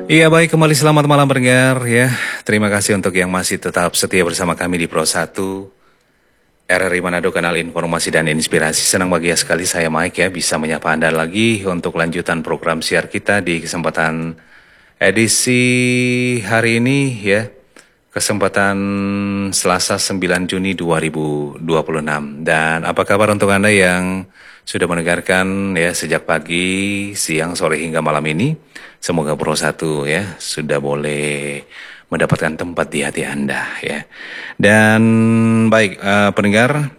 Iya baik, kembali selamat malam pendengar ya. Terima kasih untuk yang masih tetap setia bersama kami di Pro 1 RRI Manado, kanal informasi dan inspirasi. Senang bahagia sekali saya Mike ya bisa menyapa Anda lagi untuk lanjutan program siar kita di kesempatan edisi hari ini ya. Kesempatan Selasa 9 Juni 2026. Dan apa kabar untuk Anda yang sudah mendengarkan ya sejak pagi, siang, sore hingga malam ini? Semoga Pro 1 ya sudah boleh mendapatkan tempat di hati Anda ya. Dan baik pendengar,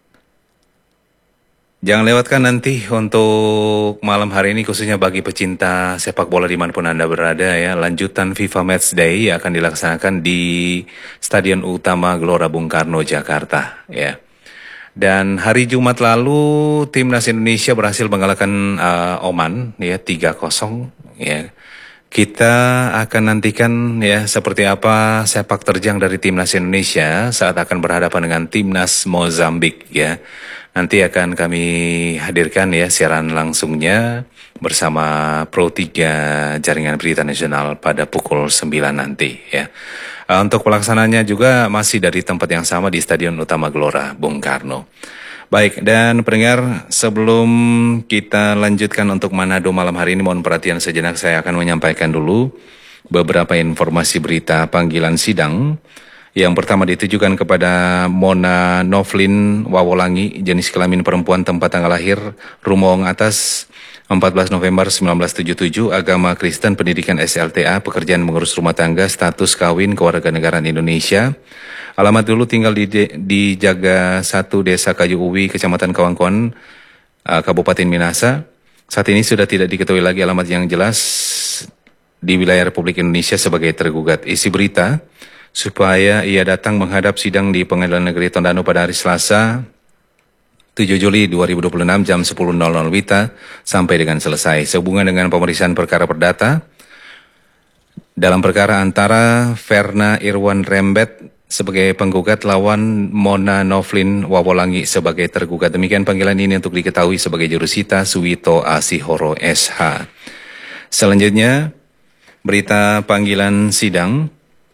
jangan lewatkan nanti untuk malam hari ini khususnya bagi pecinta sepak bola dimanapun Anda berada ya. Lanjutan FIFA Match Day akan dilaksanakan di Stadion Utama Gelora Bung Karno, Jakarta ya. Dan hari Jumat lalu Timnas Indonesia berhasil mengalahkan Oman ya 3-0 ya. Kita akan nantikan ya seperti apa sepak terjang dari Timnas Indonesia saat akan berhadapan dengan Timnas Mozambik ya. Nanti akan kami hadirkan ya siaran langsungnya bersama Pro 3 Jaringan Berita Nasional pada pukul 9 nanti ya. Untuk pelaksanaannya juga masih dari tempat yang sama di Stadion Utama Gelora Bung Karno. Baik, dan pendengar, sebelum kita lanjutkan untuk Manado malam hari ini, mohon perhatian sejenak, saya akan menyampaikan dulu beberapa informasi berita panggilan sidang. Yang pertama ditujukan kepada Mona Novlin Wawolangi, jenis kelamin perempuan, tempat tanggal lahir Rumong Atas 14 November 1977, agama Kristen, pendidikan SLTA, pekerjaan mengurus rumah tangga, status kawin, kewarganegaraan Indonesia. Alamat dulu tinggal di Jaga 1 Desa Kayu Uwi, Kecamatan Kawangkon, Kabupaten Minasa. Saat ini sudah tidak diketahui lagi alamat yang jelas di wilayah Republik Indonesia sebagai tergugat. Isi berita, supaya ia datang menghadap sidang di Pengadilan Negeri Tondano pada hari Selasa 7 Juli 2026 jam 10.00 WITA sampai dengan selesai. Sehubungan dengan pemeriksaan perkara perdata dalam perkara antara Verna Irwan Rembet sebagai penggugat lawan Mona Novlin Wawolangi sebagai tergugat. Demikian panggilan ini untuk diketahui sebagai jurusita Suwito Asihoro SH. Selanjutnya, berita panggilan sidang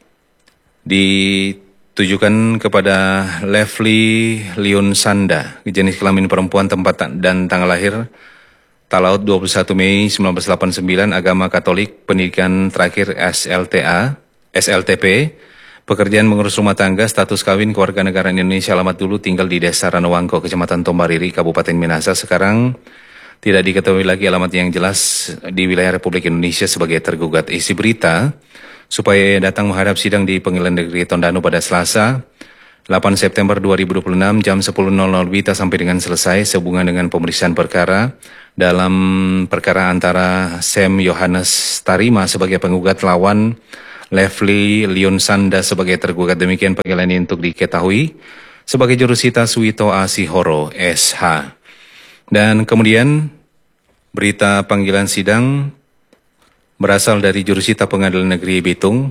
ditujukan kepada Levli Liun Sanda, jenis kelamin perempuan, tempat dan tanggal lahir Talaut 21 Mei 1989, agama Katolik, pendidikan terakhir SLTP, pekerjaan mengurus rumah tangga, status kawin, kewarganegaraan Indonesia, alamat dulu tinggal di Desa Ranowangko, Kecamatan Tombariri, Kabupaten Minasa. Sekarang tidak diketahui lagi alamat yang jelas di wilayah Republik Indonesia sebagai tergugat. Isi berita, supaya datang menghadap sidang di Pengadilan Negeri Tondano pada Selasa 8 September 2026 jam 10.00 WITA sampai dengan selesai sehubungan dengan pemeriksaan perkara dalam perkara antara Sam Yohanes Tarima sebagai penggugat lawan Levli Liun Sanda sebagai tergugat. Demikian panggilan ini untuk diketahui sebagai jurusita Suwito Asihoro SH. Dan kemudian berita panggilan sidang berasal dari jurusita Pengadilan Negeri Bitung,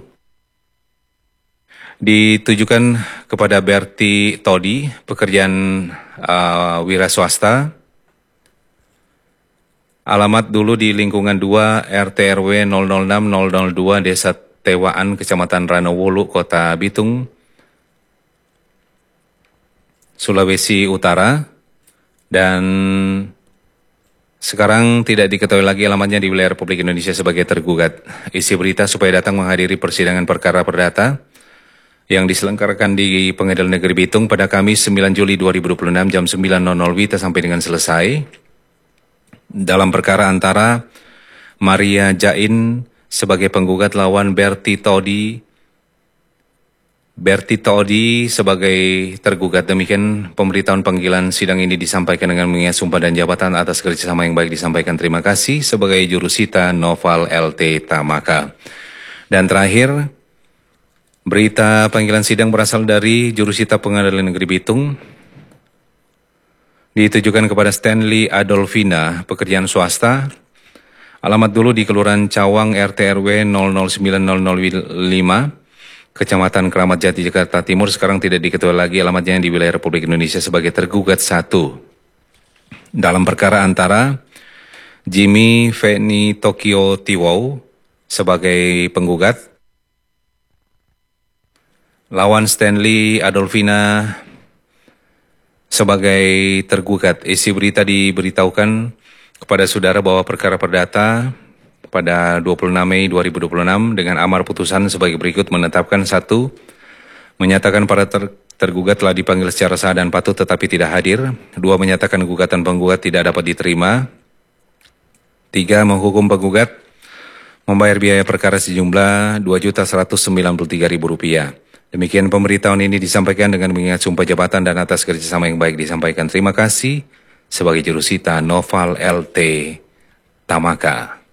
ditujukan kepada Berti Todi, pekerjaan wira swasta. Alamat dulu di lingkungan 2 RT RW 006002 Desa Tewaan, Kecamatan Ranowulu, Kota Bitung, Sulawesi Utara. Dan sekarang tidak diketahui lagi alamatnya di wilayah Republik Indonesia sebagai tergugat. Isi berita, supaya datang menghadiri persidangan perkara perdata yang diselenggarakan di Pengadilan Negeri Bitung pada Kamis 9 Juli 2026 jam 9.00 WITA sampai dengan selesai. Dalam perkara antara Maria Jain sebagai penggugat lawan Berti Todi sebagai tergugat. Demikian pemberitahuan panggilan sidang ini disampaikan dengan mengingat sumpah dan jabatan atas kerjasama yang baik disampaikan. Terima kasih sebagai jurusita Noval LT Tamaka. Dan terakhir, berita panggilan sidang berasal dari jurusita Pengadilan Negeri Bitung, ditujukan kepada Stanley Adolfina, pekerjaan swasta. Alamat dulu di Kelurahan Cawang RT RW 009005 Kecamatan Keramat Jati, Jakarta Timur. Sekarang tidak diketahui lagi alamatnya di wilayah Republik Indonesia sebagai tergugat 1. Dalam perkara antara Jimmy Feni Tokyo Tiwau sebagai penggugat, lawan Stanley Adolfina sebagai tergugat. Isi berita diberitahukan kepada saudara bahwa perkara perdata pada 26 Mei 2026 dengan amar putusan sebagai berikut: menetapkan: 1. Menyatakan para tergugat telah dipanggil secara sah dan patut tetapi tidak hadir. 2. Menyatakan gugatan penggugat tidak dapat diterima. 3. Menghukum penggugat membayar biaya perkara sejumlah Rp2.193.000. Demikian pemberitahuan ini disampaikan dengan mengingat sumpah jabatan dan atas kerjasama yang baik disampaikan. Terima kasih. Sebagai jurusita, Noval LT Tamaka.